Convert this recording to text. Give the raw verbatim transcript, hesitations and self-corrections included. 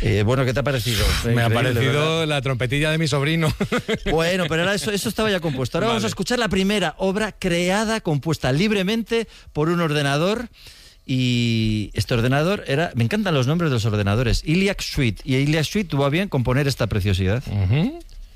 Eh, bueno, ¿qué te ha parecido? Me ha parecido ¿verdad? La trompetilla de mi sobrino. Bueno, pero ahora eso, eso estaba ya compuesto. Ahora vale. Vamos a escuchar la primera obra creada, compuesta libremente por un ordenador. Y este ordenador era... Me encantan los nombres de los ordenadores. Iliac Suite. Y Iliac Suite tuvo a bien componer esta preciosidad. Uh-huh.